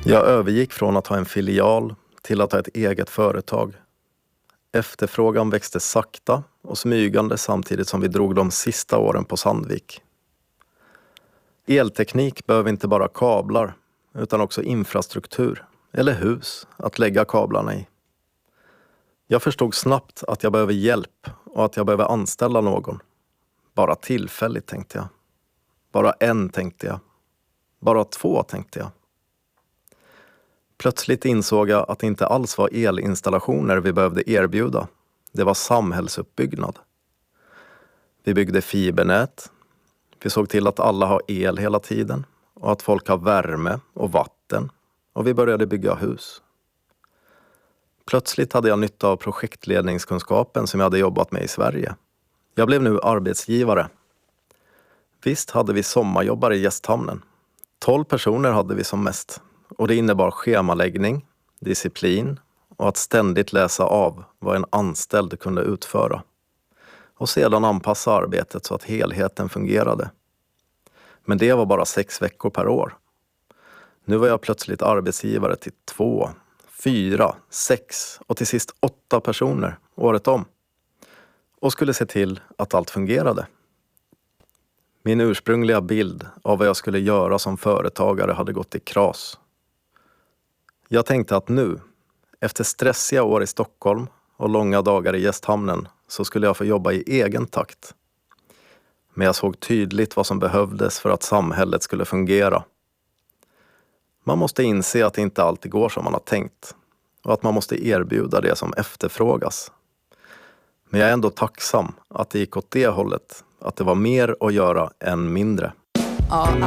Jag övergick från att ha en filial till att ha ett eget företag. Efterfrågan växte sakta och smygande samtidigt som vi drog de sista åren på Sandvik. Elteknik behöver inte bara kablar utan också infrastruktur eller hus att lägga kablarna i. Jag förstod snabbt att jag behöver hjälp och att jag behöver anställa någon. Bara tillfälligt tänkte jag. Bara en tänkte jag. Bara 2 tänkte jag. Plötsligt insåg jag att det inte alls var elinstallationer vi behövde erbjuda. Det var samhällsuppbyggnad. Vi byggde fibernät. Vi såg till att alla har el hela tiden och att folk har värme och vatten. Och vi började bygga hus. Plötsligt hade jag nytta av projektledningskunskapen som jag hade jobbat med i Sverige. Jag blev nu arbetsgivare. Visst hade vi sommarjobbare i gästhamnen. 12 personer hade vi som mest. Och det innebar schemaläggning, disciplin och att ständigt läsa av vad en anställd kunde utföra. Och sedan anpassa arbetet så att helheten fungerade. Men det var bara 6 veckor per år. Nu var jag plötsligt arbetsgivare till 2, 4, 6 och till sist 8 personer året om. Och skulle se till att allt fungerade. Min ursprungliga bild av vad jag skulle göra som företagare hade gått i kras. Jag tänkte att nu, efter stressiga år i Stockholm och långa dagar i gästhamnen, så skulle jag få jobba i egen takt. Men jag såg tydligt vad som behövdes för att samhället skulle fungera. Man måste inse att det inte alltid går som man har tänkt och att man måste erbjuda det som efterfrågas. Men jag är ändå tacksam att det gick åt det hållet, att det var mer att göra än mindre. Ja,